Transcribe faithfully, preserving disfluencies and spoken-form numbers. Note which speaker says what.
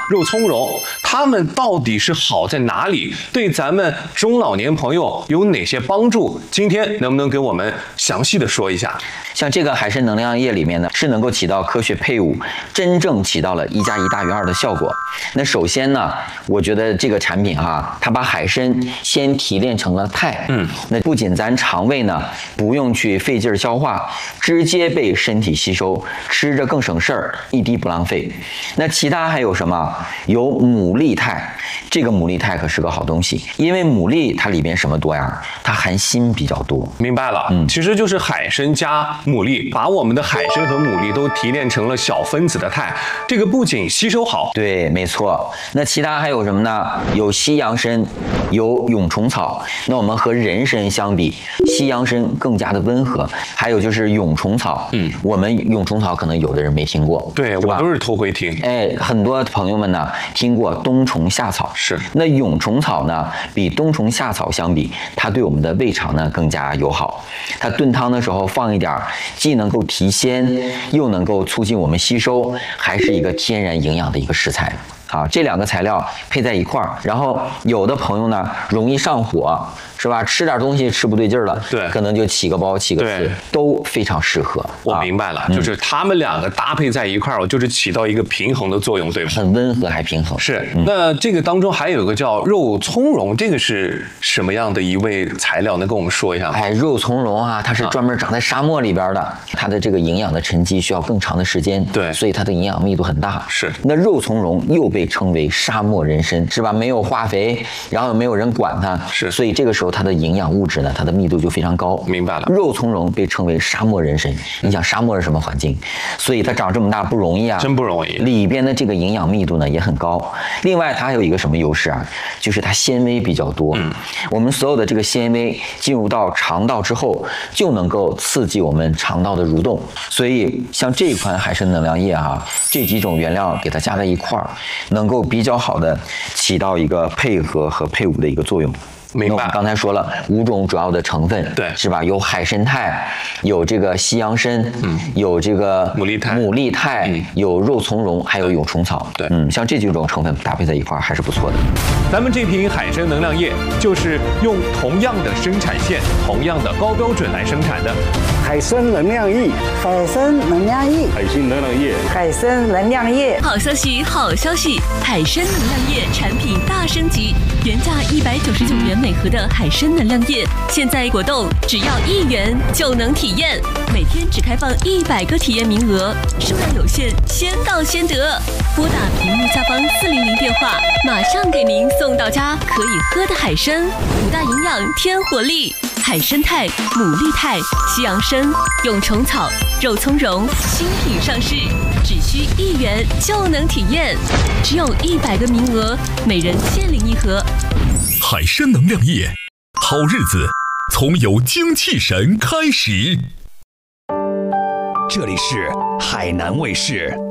Speaker 1: 肉苁蓉，它们到底是好在哪里？对咱们中老年朋友有哪些帮助？今天能不能给我们详细的说一下？
Speaker 2: 像这个海参能量液里面呢，是能够起到科学配伍，真正起到了一加一大于二的效果。那首先呢，我觉得这个产品哈，它把海参先提炼成了肽，嗯，那不仅咱肠胃呢不用去费劲消化，直接被身体吸收，吃着更省事儿，一滴不浪费。那其他还有什么？有牡蛎肽，这个牡蛎肽可是个好东西，因为牡蛎它里边什么多呀？它含锌比较多。
Speaker 1: 明白了，嗯，其实就是海参加牡蛎，把我们的海参和牡蛎都提炼成了小分子的肽，这个不仅吸收好，
Speaker 2: 对，没错。那其他还有什么呢？有西洋参，有蛹虫草。那我们和人参相比，西洋参更加的温和。还有就是蛹虫草，嗯，我们蛹虫草可能有的人没听过，
Speaker 1: 对，我都是头回听。
Speaker 2: 哎，很多朋友们呢听过冬虫夏草，
Speaker 1: 是。
Speaker 2: 那蛹虫草呢，比冬虫夏草相比，它对我们的胃肠呢更加友好。它炖汤的时候放一点，既能够提鲜，又能够促进我们吸收，还是一个天然营养的一个食材。啊，这两个材料配在一块儿，然后有的朋友呢容易上火，是吧？吃点东西吃不对劲儿了，
Speaker 1: 对，
Speaker 2: 可能就起个包起个刺，都非常适合。
Speaker 1: 我明白了，啊、就是他们两个搭配在一块儿，就是起到一个平衡的作用，对吧？
Speaker 2: 很温和还平衡。
Speaker 1: 是。嗯、那这个当中还有一个叫肉苁蓉，这个是什么样的一味材料？能跟我们说一下吗？
Speaker 2: 哎，肉苁蓉啊，它是专门长在沙漠里边的，啊、它的这个营养的沉积需要更长的时间，
Speaker 1: 对，
Speaker 2: 所以它的营养密度很大。
Speaker 1: 是。
Speaker 2: 那肉苁蓉又被称为沙漠人参，是吧？没有化肥，然后没有人管它，
Speaker 1: 是，
Speaker 2: 所以这个时候它的营养物质呢，它的密度就非常高。
Speaker 1: 明白了。
Speaker 2: 肉苁蓉被称为沙漠人参，你想沙漠是什么环境？所以它长这么大不容易啊，
Speaker 1: 真不容易。
Speaker 2: 里边的这个营养密度呢也很高。另外它还有一个什么优势啊？就是它纤维比较多。嗯，我们所有的这个纤维进入到肠道之后，就能够刺激我们肠道的蠕动。所以像这款海参能量液啊，这几种原料给它加在一块儿，能够比较好的起到一个配合和配伍的一个作用。
Speaker 1: 明白。
Speaker 2: 我们刚才说了五种主要的成分，
Speaker 1: 对，
Speaker 2: 是吧？有海参肽，有这个西洋参，嗯，有这个
Speaker 1: 牡蛎肽，
Speaker 2: 牡蛎肽，嗯、有肉苁蓉，还有蛹虫草。
Speaker 1: 对，
Speaker 2: 嗯，像这几种成分搭配在一块儿还是不错的。
Speaker 1: 咱们这瓶海参能量液就是用同样的生产线、同样的高标准来生产的。
Speaker 3: 海参能量液，
Speaker 4: 海参能量液，
Speaker 3: 海参能量液，
Speaker 4: 海参能量液。
Speaker 5: 好消息，好消息！海参能量液产品大升级，原价一百九十九元每盒的海参能量液，现在活动只要一元就能体验，每天只开放一百个体验名额，数量有限，先到先得。拨打屏幕下方四零零电话，马上给您送到家可以喝的海参，五大营养添活力。海参肽、牡蛎肽、西洋参、蛹虫草、肉苁蓉新品上市，只需一元就能体验，只有一百个名额，每人限领一盒。
Speaker 6: 海参能量液，好日子从有精气神开始。
Speaker 7: 这里是海南卫视。